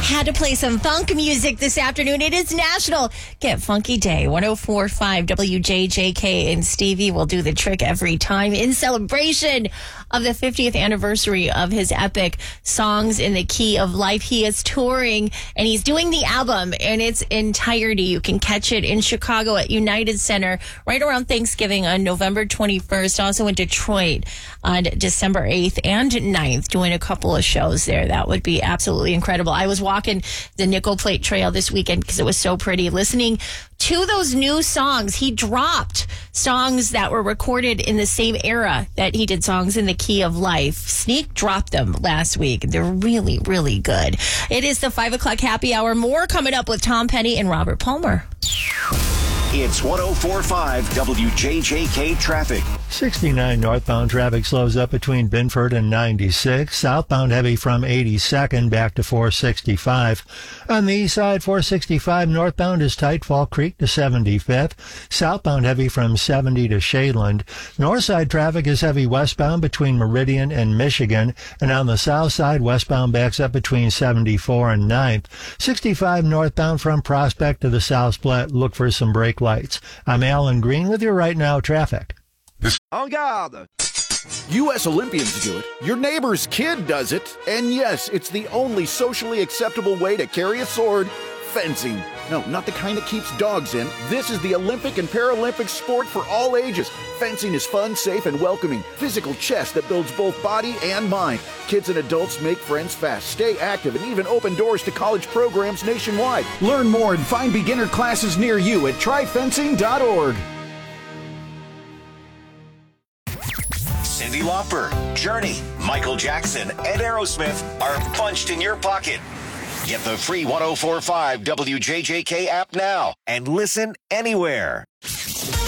Had to play some funk music this afternoon. It is National Get Funky Day. 104.5 WJJK, and Stevie will do the trick every time in celebration of the 50th anniversary of his epic Songs in the Key of Life. He is touring and he's doing the album in its entirety. You can catch it in Chicago at United Center right around Thanksgiving on November 21st. Also in Detroit on December 8th and 9th, doing a couple of shows there. That would be absolutely incredible. I was walking the Nickel Plate Trail this weekend because it was so pretty, listening to those new songs. He dropped songs that were recorded in the same era that he did Songs in the Key of Life. Sneak dropped them last week. They're really, really good. It is the 5 o'clock happy hour. More coming up with Tom Penny and Robert Palmer. It's 104.5 WJJK traffic. 69 northbound traffic slows up between Binford and 96. Southbound heavy from 82nd back to 465. On the east side, 465 northbound is tight, Fall Creek to 75th. Southbound heavy from 70 to Shadeland. North side traffic is heavy westbound between Meridian and Michigan. And on the south side, westbound backs up between 74 and 9th. 65 northbound from Prospect to the South Split. Look for some brake lights. I'm Alan Green with your Right Now traffic. En garde! U.S. Olympians do it. Your neighbor's kid does it. And yes, it's the only socially acceptable way to carry a sword. Fencing. No, not the kind that keeps dogs in. This is the Olympic and Paralympic sport for all ages. Fencing is fun, safe, and welcoming. Physical chess that builds both body and mind. Kids and adults make friends fast, stay active, and even open doors to college programs nationwide. Learn more and find beginner classes near you at tryfencing.org. Cyndi Lauper, Journey, Michael Jackson, and Aerosmith are punched in your pocket. Get the free 104.5 WJJK app now and listen anywhere.